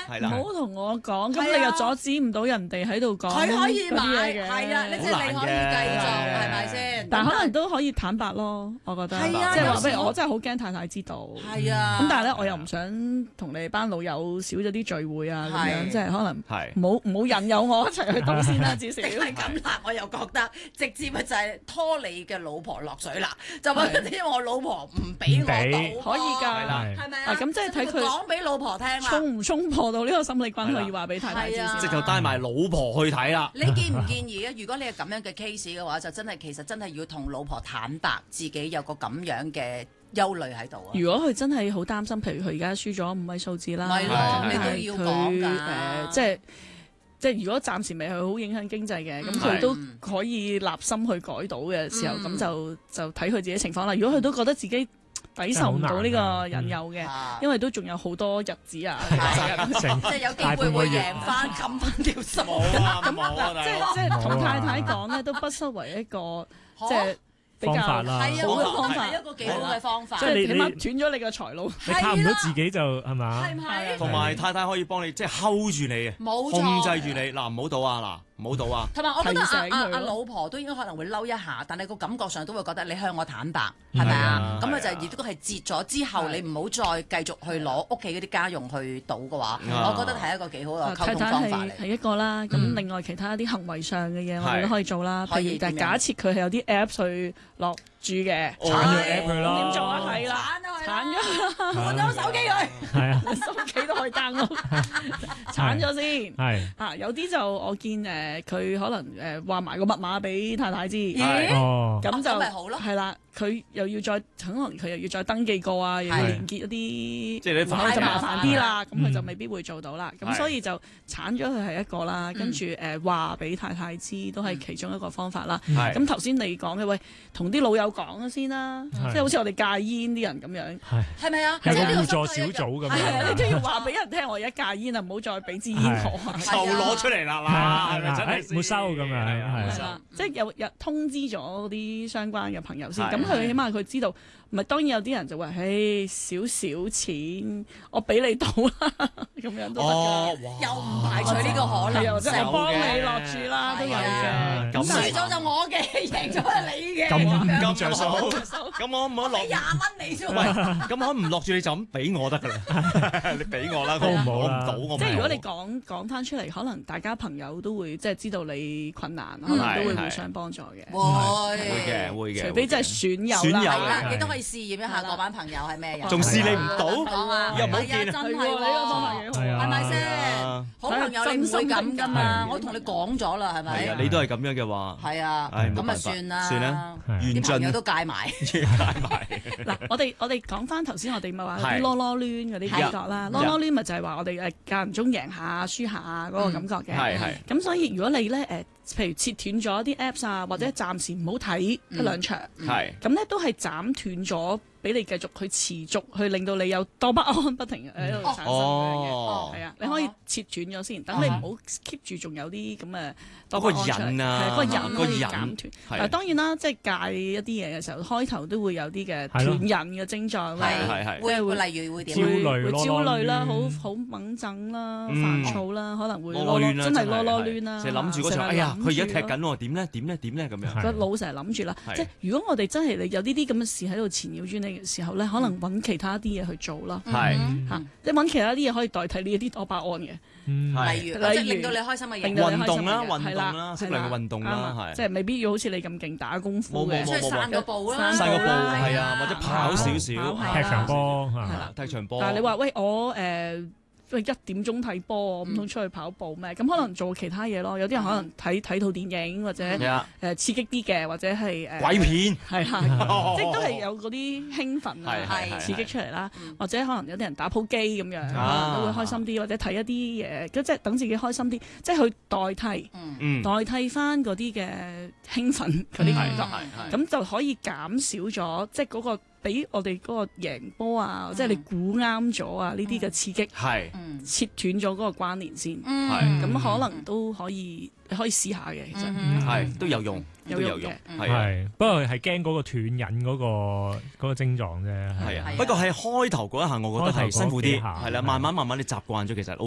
唔好同我講，咁你又阻止唔到人哋喺度講。 佢可以買， 係係啊，你即係你可以繼續，係咪先？ 但可能都可以坦白咯，我覺得。 係啊， 即係話，不如我真係好驚太太知道。 係啊。 咁但係咧，我又唔想同你班老友少咗啲聚會啊，咁樣即係可能唔好引誘我一齊去賭先啦，至少。 係咁啦，我又覺得直接咪就係拖你嘅老婆落水啦，就話因為我老婆唔俾我賭， 可以㗎， 係咪啊？ 咁即係睇佢講俾老婆聽啦， 衝唔衝破到呢個心理關口，要話俾太太知先。 即就帶埋老婆去睇啦。 你建唔建議啊？如果你係咁樣嘅 case 嘅話，就其實真係要同老婆坦白自己有個咁樣嘅憂慮喺度啊！ 如果佢真係好擔心，譬如佢而家輸咗5位數字啦， 係咯，你都要講㗎。 即係如果暫時未係好影響經濟嘅，咁佢都可以立心去改到嘅時候，咁就睇佢自己情況啦。如果佢都覺得自己抵受唔到呢個引誘嘅，因為都仲有好多日子啊， 即係有機會會贏翻冚翻條數。 即係同太太講咧，都不失為一個即係比較好嘅方法， 係一個幾好嘅方法。 即係起碼斷咗你個財路， 你靠唔到自己就係嘛？ 係唔係？ 同埋太太可以幫你即係 hold 住你嘅，控制住你。嗱，唔好賭啊！唔好賭啊！ 同埋我覺得阿老婆都應該可能會嬲一下，但係個感覺上都會覺得你向我坦白，係咪啊？咁啊就亦都係截咗之後，你唔好再繼續去攞屋企嗰啲家用去賭嘅話，我覺得係一個幾好嘅溝通方法嚟。 係一個啦，咁另外其他啲行為上嘅嘢，我哋都可以做啦。譬如假設佢係有啲 Apps 去落注嘅， 鏟咗 App 佢咯。 點做啊？係啦，鏟咗，換咗手機佢。係啊，手機都可以 download，鏟咗先。係有啲就我見佢可能話埋個密碼俾太太知，咁就咪好咯。 係啦，佢又要再可能佢又要再登記過啊，又要連結一啲， 即係你就麻煩啲啦。咁佢就未必會做到啦。咁所以就鏟咗佢係一個啦，跟住話俾太太知都係其中一個方法啦。咁頭先你講嘅喂，同啲老友講先啦，即係好似我哋戒煙啲人咁樣， 係咪啊？ 有個互助小組咁樣， 你都要話俾人聽，我而家戒煙啊，唔好再俾支煙我， 就攞出嚟啦，係咪真係冇收咁樣？ 係啦，即係有通知咗啲相關嘅朋友先，咁佢起碼佢知道。唔係當然有啲人就話，少少錢我俾你賭啦，咁樣都得嘅， 又唔排除呢個可能， 又真係幫你落注啦，都有嘅。 咁輸咗就我嘅，贏咗係你嘅。 咁着數，咁我唔好落 20蚊你啫。 喂，咁我唔落住你就咁俾我得㗎啦，你俾我啦，我唔賭我。 即係如果你講翻出嚟，可能大家朋友都會即係知道你困難，可能都會互相幫助嘅。 會嘅， 除非真係損友啦， 你都可以試驗一下嗰班朋友係咩人。 仲試你唔賭，又唔好見真係喎，係咪先？好朋友你唔會咁㗎嘛，我同你講咗啦，係咪？ 係啊，你都係咁樣嘅話， 係啊，咁啊算啦， 啲朋友都戒埋， 嗱，我哋講翻頭先，我哋咪話啲囉囉攣嗰啲感覺啦，囉囉攣咪就係話我哋間唔中贏下輸下嗰個感覺嘅。咁所以如果你咧譬如切斷咗啲 Apps 啊，或者暫時唔好睇一兩場，咁咧都係斬斷咗，俾你繼續去持續去令到你有多巴胺不停喺度產生嘅，係啊，你可以切斷咗先，等你唔好 keep 住仲有啲咁嘅多巴胺出嚟，係個癮可以減斷。但當然啦，即係戒一啲嘢嘅時候，開頭都會有啲嘅斷癮嘅症狀啦， 會例如會點？ 會焦慮啦，好掹憎啦，煩躁啦，可能會真係囉囉攣啦， 成日諗住嗰場，哎呀，佢而家踢緊喎，點咧咁樣。 個腦成日諗住啦，即係如果我哋真係有呢啲咁嘅事喺度纏繞住你嘅時候咧，可能揾其他啲嘢去做啦，即係揾其他啲嘢可以代替呢一啲多巴胺嘅， 例如令到你開心嘅嘢， 運動啦，適量嘅運動啦， 即係未必要好似你咁勁打功夫嘅， 出去散個步啦， 係啊，或者跑少少， 踢場波， 踢場波。 但係你話喂我1點鐘睇波，唔通出去跑步咩？咁可能做其他嘢咯。有啲人可能睇套電影或者刺激啲嘅，或者係鬼片， 係即係都係有嗰啲興奮啊，刺激出嚟啦。或者可能有啲人打鋪機咁樣，都會開心啲，或者睇一啲嘢，即係等自己開心啲，即係去代替翻嗰啲嘅興奮嗰啲感覺，咁就可以減少咗即係嗰個。俾我哋嗰個贏波啊，即係你估啱咗啊，呢啲嘅刺激，切斷咗嗰個關聯先，咁可能都可以試下嘅，其實都有用，都有用， 係不過係驚嗰個斷癮嗰個症狀啫， 係啊，不過係開頭嗰一下，我覺得係辛苦啲，係啦，慢慢你習慣咗，其實